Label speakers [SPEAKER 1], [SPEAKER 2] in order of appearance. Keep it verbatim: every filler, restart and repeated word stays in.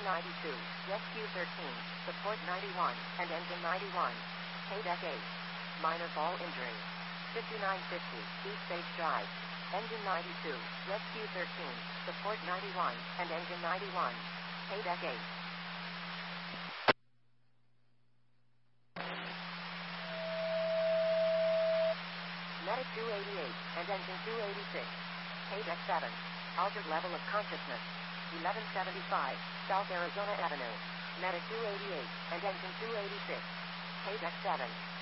[SPEAKER 1] ninety-two, rescue thirteen, support ninety-one, and engine ninety-one. Paydeck eight. Minor ball injury. fifty-nine fifty, East Stage Drive. Engine ninety-two, rescue thirteen, support ninety-one, and engine ninety-one. Paydeck eight. Medic two eighty-eight, and engine two eighty-six. Paydeck seven. Altered level of consciousness. eleven seventy-five, South Arizona Avenue. Medic two eighty-eight, and engine two eighty-six. Paydeck seven.